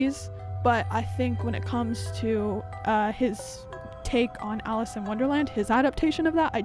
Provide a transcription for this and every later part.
but I think when it comes to his take on Alice in Wonderland, his adaptation of that,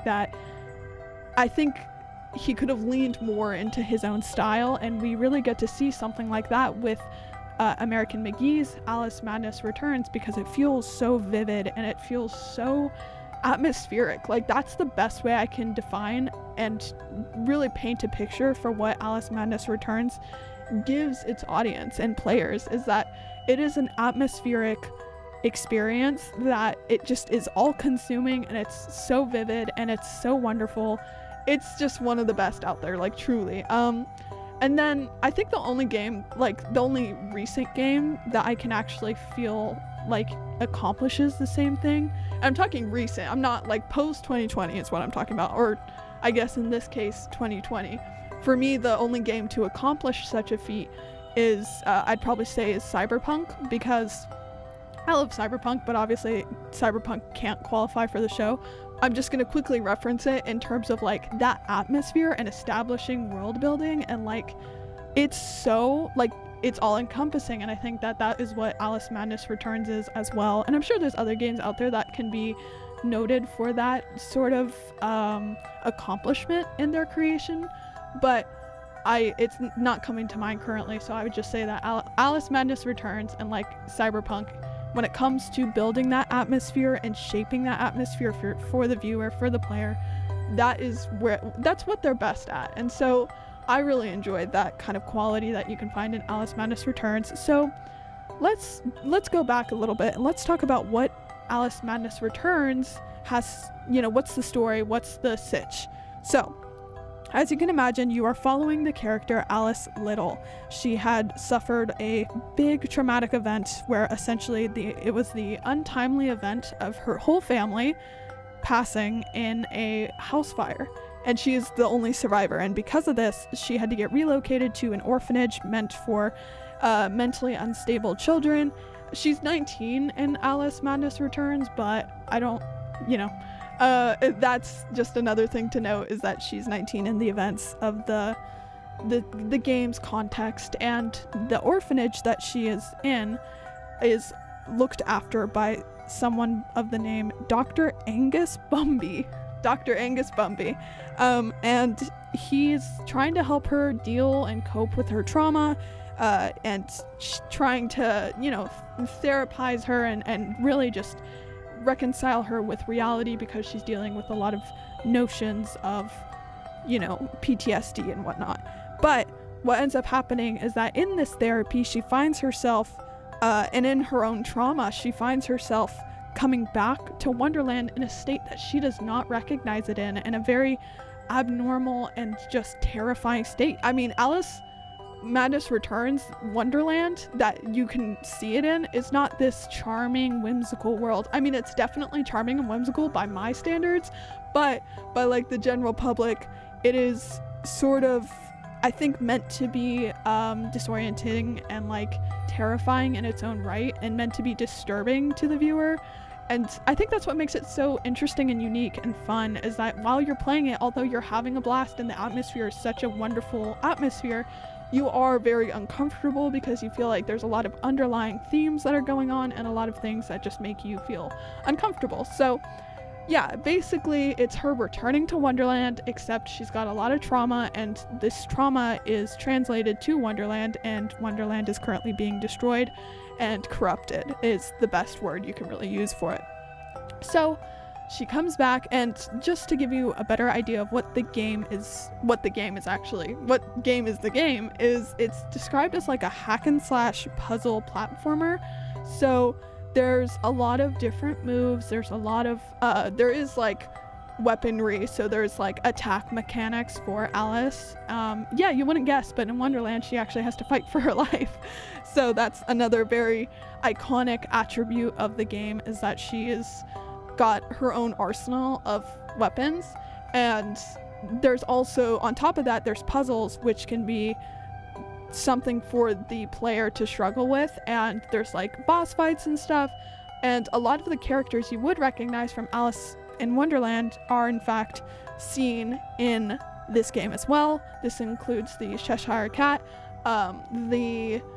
I think he could have leaned more into his own style, and we really get to see something like that with American McGee's Alice Madness Returns, because it feels so vivid and it feels so atmospheric. Like, that's the best way I can define and really paint a picture for what Alice Madness Returns gives its audience and players, is that it is an atmospheric experience that it just is all consuming, and it's so vivid and it's so wonderful. It's just one of the best out there, like, truly. And then I think the only recent game that I can actually feel like accomplishes the same thing, I'm talking recent, I'm not like post 2020 is what I'm talking about, or I guess in this case 2020. For me, the only game to accomplish such a feat is I'd probably say is Cyberpunk, because I love Cyberpunk, but obviously Cyberpunk can't qualify for the show. I'm just going to quickly reference it in terms of like that atmosphere and establishing world building, and like it's so like it's all encompassing, and I think that is what Alice Madness Returns is as well. And I'm sure there's other games out there that can be noted for that sort of accomplishment in their creation, but it's not coming to mind currently, so I would just say that Alice Madness Returns and like Cyberpunk, when it comes to building that atmosphere and shaping that atmosphere for the viewer, for the player, that's what they're best at. And so I really enjoyed that kind of quality that you can find in Alice Madness Returns. So let's go back a little bit and let's talk about what Alice Madness Returns has, what's the story, what's the sitch. So as you can imagine, you are following the character Alice Little. She had suffered a big traumatic event where essentially it was the untimely event of her whole family passing in a house fire. And she is the only survivor. And because of this, she had to get relocated to an orphanage meant for mentally unstable children. She's 19 in Alice Madness Returns, but I don't, that's just another thing to note, is that she's 19 in the events of the game's context, and the orphanage that she is in is looked after by someone of the name Dr. Angus Bumby. And he's trying to help her deal and cope with her trauma, and trying to, therapize her and really just reconcile her with reality, because she's dealing with a lot of notions of, PTSD and whatnot. But what ends up happening is that in this therapy, she finds herself, and in her own trauma, she finds herself coming back to Wonderland in a state that she does not recognize it in a very abnormal and just terrifying state. I mean, Alice Madness Returns Wonderland that you can see it in is not this charming, whimsical world. I mean, it's definitely charming and whimsical by my standards, but by like the general public, it is sort of, I think, meant to be disorienting and like terrifying in its own right, and meant to be disturbing to the viewer. And I think that's what makes it so interesting and unique and fun, is that while you're playing it, although you're having a blast and the atmosphere is such a wonderful atmosphere, you are very uncomfortable because you feel like there's a lot of underlying themes that are going on and a lot of things that just make you feel uncomfortable. So yeah, basically it's her returning to Wonderland, except she's got a lot of trauma, and this trauma is translated to Wonderland, and Wonderland is currently being destroyed and corrupted is the best word you can really use for it. So she comes back, and just to give you a better idea of what the game is it's described as like a hack and slash puzzle platformer. So there's a lot of different moves, there's a lot of there is like weaponry, so there's like attack mechanics for Alice. Yeah, you wouldn't guess, but in Wonderland she actually has to fight for her life. So that's another very iconic attribute of the game, is that she is got her own arsenal of weapons. And there's also, on top of that, there's puzzles, which can be something for the player to struggle with, and there's like boss fights and stuff. And a lot of the characters you would recognize from Alice in Wonderland are in fact seen in this game as well. This includes the Cheshire Cat, the